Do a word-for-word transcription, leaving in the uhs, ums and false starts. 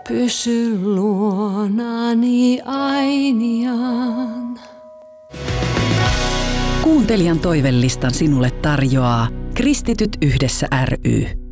Pysy luonani ainiaan. Kuuntelijan toivelistan sinulle tarjoaa Kristityt yhdessä ry.